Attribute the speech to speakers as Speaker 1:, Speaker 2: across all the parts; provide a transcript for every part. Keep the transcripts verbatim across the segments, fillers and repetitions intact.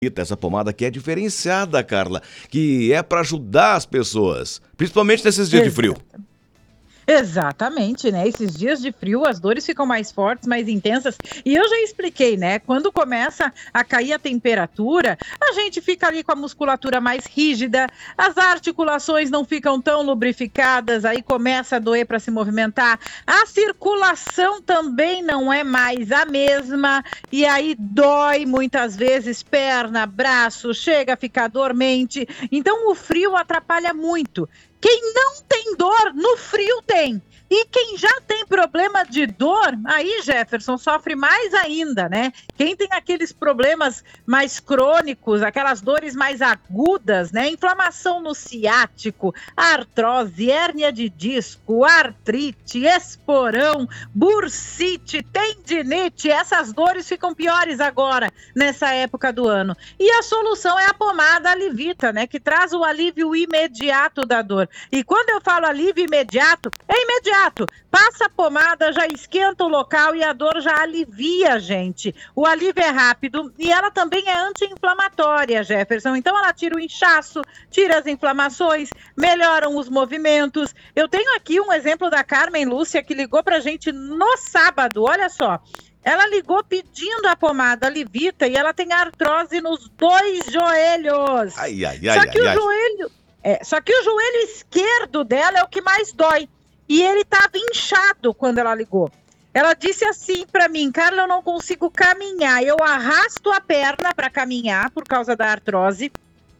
Speaker 1: Essa pomada que é diferenciada, Carla, que é para ajudar as pessoas, principalmente nesses dias de frio.
Speaker 2: Exatamente, né? Esses dias de frio, as dores ficam mais fortes, mais intensas. E eu já expliquei, né? Quando começa a cair a temperatura, a gente fica ali com a musculatura mais rígida, as articulações não ficam tão lubrificadas, aí começa a doer para se movimentar. A circulação também não é mais a mesma, e aí dói muitas vezes perna, braço, chega a ficar dormente. Então o frio atrapalha muito. Quem não tem dor, no frio tem. E quem já tem problema de dor, aí, Jefferson, sofre mais ainda, né? Quem tem aqueles problemas mais crônicos, aquelas dores mais agudas, né? Inflamação no ciático, artrose, hérnia de disco, artrite, esporão, bursite, tendinite, essas dores ficam piores agora, nessa época do ano. E a solução é a pomada Alivita, né? Que traz o alívio imediato da dor. E quando eu falo alívio imediato, é imediato. Passa a pomada, já esquenta o local e a dor já alivia, gente. O alívio é rápido e ela também é anti-inflamatória, Jefferson. Então ela tira o inchaço, tira as inflamações, melhoram os movimentos. Eu tenho aqui um exemplo da Carmen Lúcia, que ligou pra gente no sábado, olha só. Ela ligou pedindo a pomada Alivita e ela tem artrose nos dois joelhos.
Speaker 1: Ai, ai, ai,
Speaker 2: só que
Speaker 1: ai,
Speaker 2: o
Speaker 1: ai.
Speaker 2: joelho, é, só que o joelho esquerdo dela é o que mais dói. E ele estava inchado quando ela ligou. Ela disse assim para mim: Carla, eu não consigo caminhar. Eu arrasto a perna para caminhar por causa da artrose.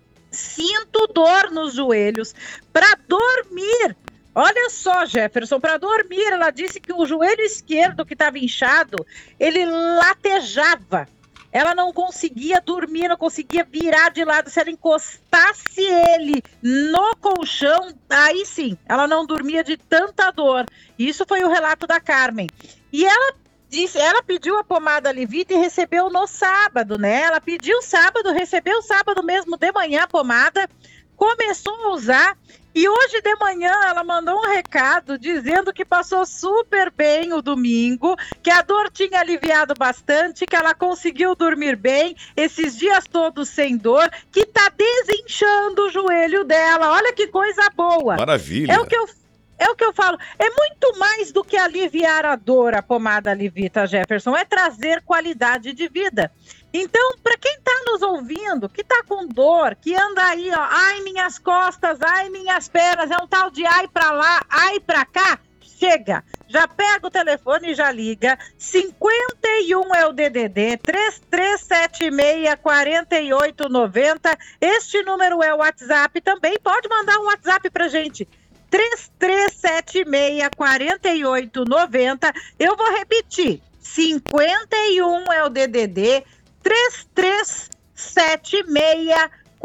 Speaker 2: Sinto dor nos joelhos. Para dormir, olha só, Jefferson, para dormir, ela disse que o joelho esquerdo que estava inchado, ele latejava. Ela não conseguia dormir, não conseguia virar de lado. Se ela encostasse ele no colchão, aí sim, ela não dormia de tanta dor. Isso foi o relato da Carmen. E ela disse, ela pediu a pomada Alivita e recebeu no sábado, né? Ela pediu sábado, recebeu sábado mesmo de manhã a pomada, começou a usar. E hoje de manhã ela mandou um recado dizendo que passou super bem o domingo, que a dor tinha aliviado bastante, que ela conseguiu dormir bem esses dias todos sem dor, que tá desinchando o joelho dela. Olha que coisa boa.
Speaker 1: Maravilha.
Speaker 2: É o que eu É o que eu falo, é muito mais do que aliviar a dor, a pomada Alivita, Jefferson, é trazer qualidade de vida. Então, para quem está nos ouvindo, que está com dor, que anda aí, ó, ai minhas costas, ai minhas pernas, é um tal de ai para lá, ai para cá, chega, já pega o telefone e já liga, cinquenta e um é o D D D, três três sete seis, quatro oito nove zero, este número é o WhatsApp também, pode mandar um WhatsApp pra gente, três três sete seis, quatro oito nove zero, eu vou repetir, cinquenta e um é o D D D, três três sete seis,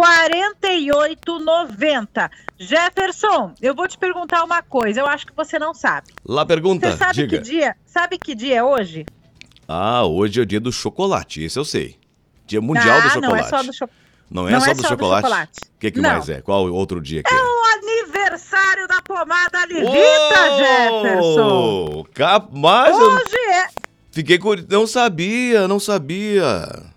Speaker 2: quatro oito nove zero. Jefferson, eu vou te perguntar uma coisa, eu acho que você não sabe.
Speaker 1: Lá pergunta,
Speaker 2: você sabe
Speaker 1: diga.
Speaker 2: Que dia, sabe que dia é hoje?
Speaker 1: Ah, hoje é o dia do chocolate, esse eu sei. Dia mundial
Speaker 2: ah,
Speaker 1: do chocolate.
Speaker 2: Não é só do, cho...
Speaker 1: não é
Speaker 2: não
Speaker 1: só
Speaker 2: é
Speaker 1: do
Speaker 2: só
Speaker 1: chocolate?
Speaker 2: do chocolate.
Speaker 1: O que, que
Speaker 2: não.
Speaker 1: mais é? Qual outro dia que
Speaker 2: é?
Speaker 1: É
Speaker 2: o aniversário da pomada Alivita, Jefferson.
Speaker 1: Capaz,
Speaker 2: hoje
Speaker 1: eu...
Speaker 2: é...
Speaker 1: Fiquei com... Não sabia, não sabia.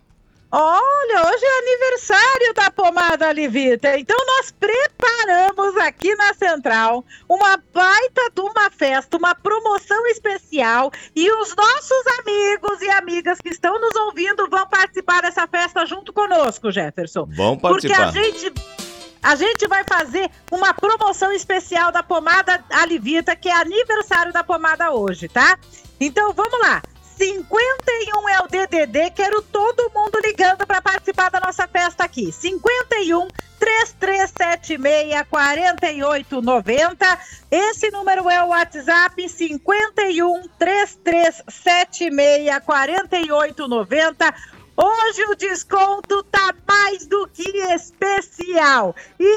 Speaker 2: Olha, hoje é aniversário da pomada Alivita, então nós preparamos aqui na Central uma baita de uma festa, uma promoção especial e os nossos amigos e amigas que estão nos ouvindo vão participar dessa festa junto conosco, Jefferson.
Speaker 1: Vão participar.
Speaker 2: Porque a gente... A gente vai fazer uma promoção especial da pomada Alivita, que é aniversário da pomada hoje, tá? Então vamos lá. cinquenta e um é o D D D, quero todo mundo ligando para participar da nossa festa aqui. cinquenta e um, três três sete seis, quatro oito nove zero. Esse número é o WhatsApp, cinquenta e um, três três sete seis, quatro oito nove zero. Hoje o desconto tá mais do que especial.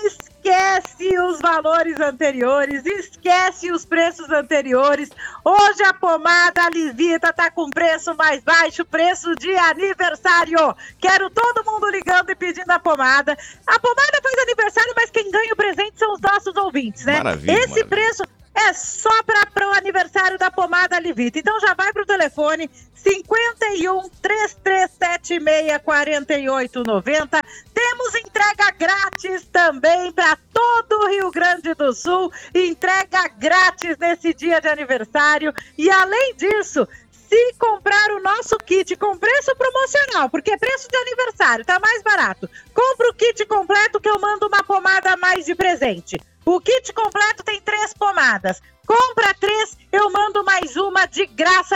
Speaker 2: Esquece os valores anteriores, esquece os preços anteriores. Hoje a pomada Alivita tá com preço mais baixo, preço de aniversário. Quero todo mundo ligando e pedindo a pomada. A pomada faz aniversário, mas quem ganha o presente são os nossos ouvintes, né?
Speaker 1: Maravilha,
Speaker 2: Esse
Speaker 1: maravilha.
Speaker 2: preço... é só para o aniversário da pomada Livita. Então já vai para o telefone cinquenta e um, três três sete seis, quatro oito nove zero. Temos entrega grátis também para todo o Rio Grande do Sul. Entrega grátis nesse dia de aniversário. E além disso, se comprar o nosso kit com preço promocional, porque é preço de aniversário, tá mais barato, compra o kit completo que eu mando uma pomada a mais de presente. O kit completo tem três pomadas. Compra três, eu mando mais uma de graça